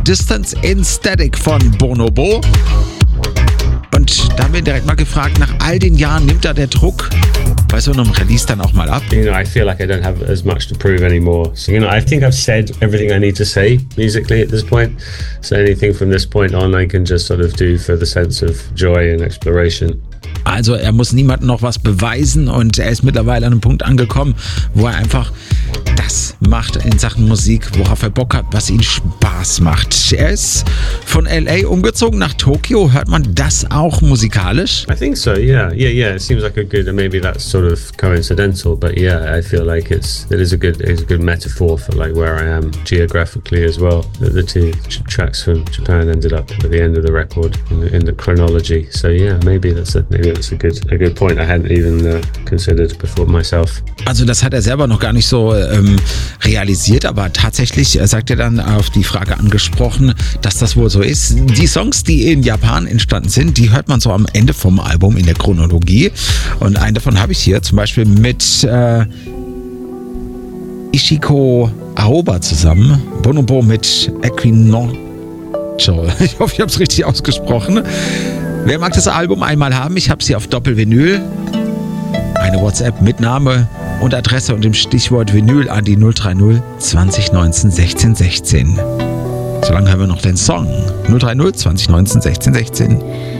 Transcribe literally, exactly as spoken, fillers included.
Distance in Static von Bonobo. Und da haben wir ihn direkt mal gefragt, nach all den Jahren nimmt da der Druck bei so einem Release dann auch mal ab? You know, I feel like I don't have as much to prove anymore. So, you know, I think I've said everything I need to say musically at this point. So anything from this point on I can just sort of do for the sense of joy and exploration. Also er muss niemandem noch was beweisen und er ist mittlerweile an einem Punkt angekommen, wo er einfach das macht in Sachen Musik, worauf er Bock hat, was ihm Spaß macht. Er ist von L A umgezogen nach Tokio. Hört man das auch musikalisch? I think so, yeah. Yeah, yeah. It seems like a good, maybe that's sort of coincidental, but yeah, I feel like it's, it is a good, it's a good metaphor for like where I am geographically as well. The, the two tracks from Japan ended up at the end of the record in the, in the chronology. So yeah, maybe that's a, maybe that's a good, a good point I hadn't even uh, considered before myself. Also das hat er selber noch gar nicht so ähm, realisiert, aber tatsächlich äh, sagt er dann auf die Frage angesprochen, dass das wohl so ist. Die Songs, die in Japan entstanden sind, die hört man so am Ende vom Album in der Chronologie. Und einen davon habe ich hier, zum Beispiel mit äh, Ishiko Aoba zusammen. Bonobo mit Equinoccio. Ich hoffe, ich habe es richtig ausgesprochen. Wer mag das Album einmal haben? Ich habe sie auf Doppelvinyl. Eine WhatsApp mit Name und Adresse und dem Stichwort Vinyl an die null drei null zwanzig neunzehn sechzehn sechzehn. Solange hören wir noch den Song. null drei null zwanzig neunzehn sechzehn sechzehn.